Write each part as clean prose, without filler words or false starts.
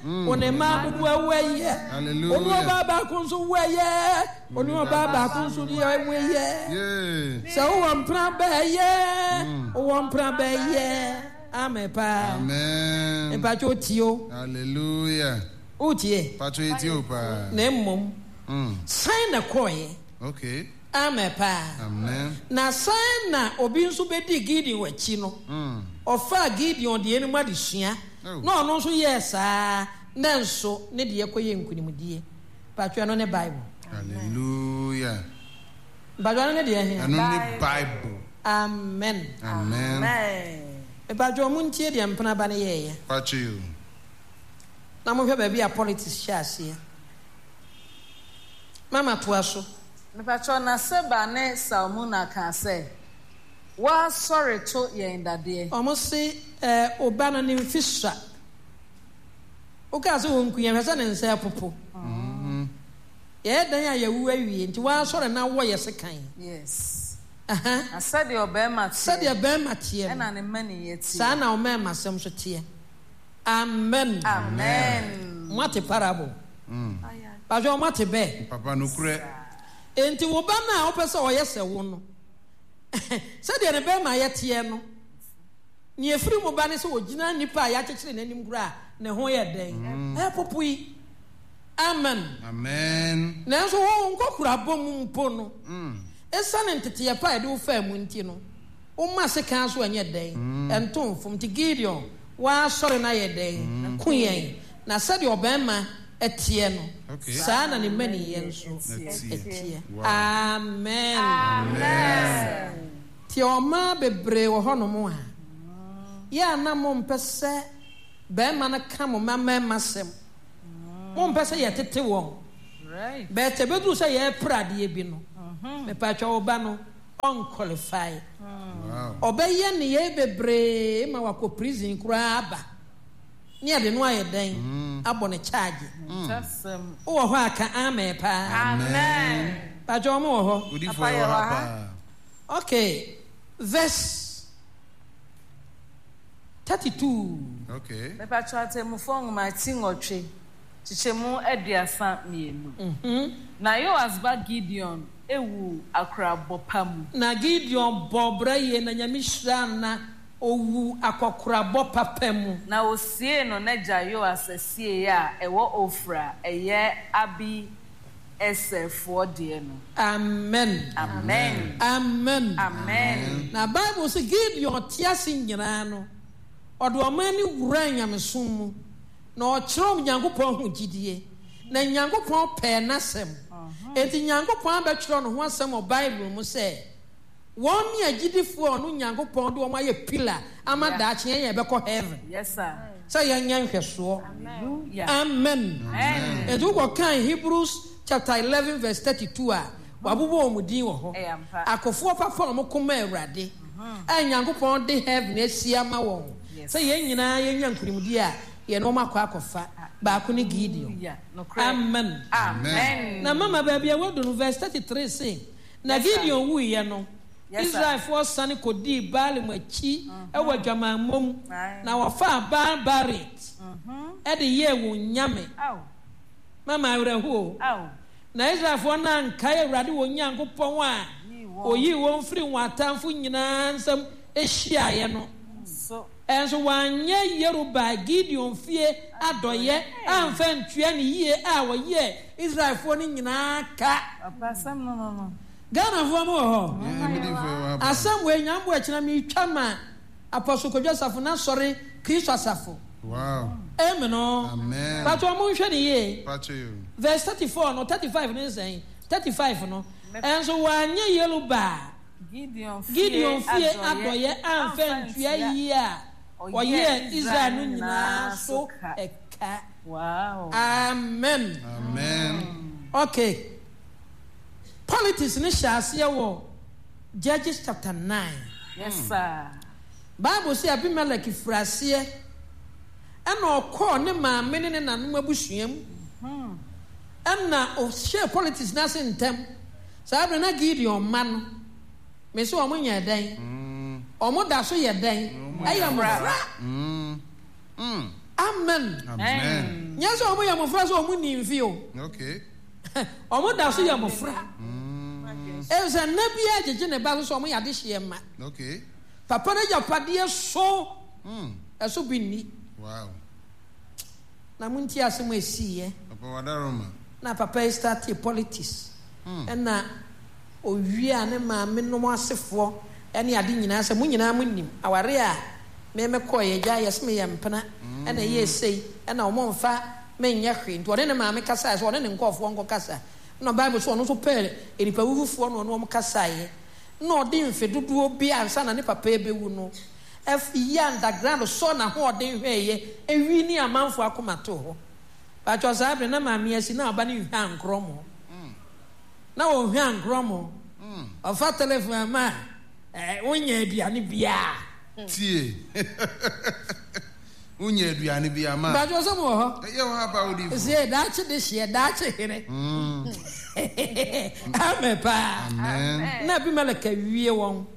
onema bubu aweye onu baba kunso weye onu baba kunso weye so wompra beye wompra beye amepa amen epacho tio hallelujah utie pacho etio pa na mmom sign na koye okay amepa amen na sign na obi nso bedi Gideon wachi no ofa Gideon de enu madesua na ono nso yesa na nso ne de yekoye nkunimdie pacho no ne Bible hallelujah Bible ne de he ano ne Bible amen amen pacho muntie de mpena ba ne yeye pacho na mo hwe ba bia politics hyase mama toaso me pacho na seba ne Salmuna kan say wa sorry to ye ndade omo se oba no ne mfisha uka so wonkuya hwesa ne nsa popo ye dan ya yawu awie nti wa sorry na wo ye sekan yes aha asade obema sade obema tie na ne mani yeti sa na o mema sem so tie amen amen mwate parable bajo mwate be papa no kure enti wo ba na opese o yese wo no sade ne be ma yetie no ni efiri mo ba ne se ogina nipa ya kekere nanim gura ne ho ye den popui amen amen na so wo nkokura bom mpo no esa ne ntete ya pa de wo fa mu nti no wo ma se kan so anye den enton fom ti Gideon wa sori na ye den kuyen na sade obema etie no sa na ne mani ye nso etie amen amen ti o ma bebre wo hono mo ha ya na mo mpese be ma na ka mo mama masem mo mpese ye tete wo right be te bedu se ye prade bi no me pa twa oba no unqualified wow obeye ne ye bebre ma wako prison kura aba ni ade no aye den abo ne charge tasem wo ho aka amen pa amen pa twa mo ho odi for your papa okay verse 32 okay me pacho atemu fon ma tingotwe chichemu aduasa mienu na Yoas ba Gideon ewu akra bopam na Gideon bobra ye na nyamishra na owu akokora bopapam na osie no na ja Yoas asie ya ewo Ofra eye abi esefo de no amen amen amen amen na Bible say Gideon tiase nyina no odo omani wura nyamesom mu na ochiro Nyankopɔn ho gidie na Nyankopɔn pɛ nasem enti Nyankopɔn abɛtwiro no ho asem o Bible mu sɛ won ni agidifo no Nyankopɔn de o ma ye pillar ama daakye ye bɛkɔ heaven yes sir sɛ yɛnyɛ nhwɛsoɔ amen amen enti wo kan Hebrews chapter 11 verse 32 a wabobo omudin wo ho akofo papa mo koma Awurade Nyankopɔn de heaven asia ma won sɛ yɛn nyinaa yɛnya nkurimdi a ye no makɔ akɔfa ba ko ne Gideon amen amen na mama baby wodo no verse 33 say na Gideon wu ye no Israel for sane kodi Baal machi e wadwamammom na wafa barbarit e de ye wo nyame mama awreho na Israel for na nkae Awurade wo Nyankopɔn a oyi won firi watamfo nyinaa nsam ehia ye no enso wanye Yeruba Gideon fie adoye amfa ntua ne yie a woye Israelfo ni nyina ka apasam no Ghana fo mo ho yeah asam we nyambo akina mi twama apostle Kodwasafo na sori Kristo asafo wow amen amen but o mo hwe ne ye pacho you verse 34 no 35 no say 35 no enso wanye Yeruba Gideon fie adoye amfa ntua yie a oye Israel no nyina so eka wow amen amen okay politics ni shase wo Judges chapter 9 yes sir Bible say Abimelech frase ana okọ ne maame ne nanom abusuam ana o share politics na sentem sabe na Gideon man me so o munya den o mo da so ye den ayam fra Amen. Amen. Yes, omo ya mofra so omo ni mfi o. Okay. Omo da so ya mofra. E se na bia jeje ne ba so omo ya de hye ma. Okay. Papa na ja pade so. Eso bi ni. Wow. Na munti asem esiye. Papa wadaroma. Na papa start politics. Na owie ne maame no mo asefo ene ade nyina se mu nyina munnim aware a me koye gya yesme ye mpena ena ye sei ena omo mfa menye hwe nti one ne maame kasa so one ne nkofo nko kasa no bible so ono so pere enipa wufuo no ono kasa ye no odi mfe dodo bi ansa na ne papa ebewu no ya underground so na ho odi hweye ewi ni amanfo akomato ho ba cho sabre na maame asi na oba ne hwa ankromo na wo hwa ankromo ofa telephone ma wonya aduane bia tie wonya aduane bia ma ba jo so mo ho ye wo aba odi se da che de hie da che here amen pa amen na bi malaka wie won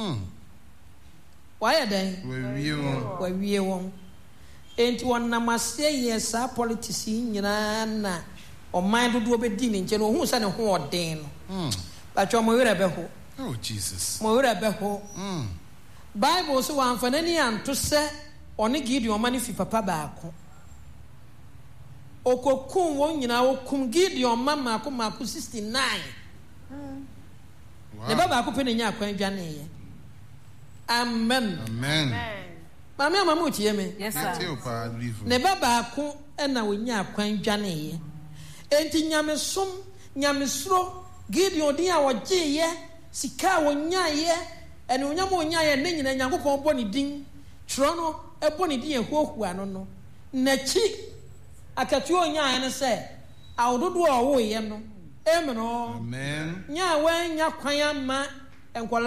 wa ya den wa wie won enti won na mase ye sa politics nyina na o man dodo obedi ni nche no hu sa ne ho oden no ba cho mo were be ho. Oh Jesus. Mo were be ho. Bible so wan fa nani anto se one Gideon mani fi papa baako. Okokun won nyina okum Gideon mama ko 69. Wow. Ne baba ko pe nya akwan dwane ye. Amen. Amen. Mama mama utie me. Yes sir. Ne baba ko na wonya akwan dwane ye. Enti nyamesom nyamesro Gideon din a wogye ye sika wonya ye ene wonya mo wonya ye ne nyina Nyankopɔn bɔ ne din tro no ɛbɔ ne din ehuahua no nachi akatu onya ye ne sɛ awododo a wo ye no amen. Amen. Nya wanya kwan ama enkola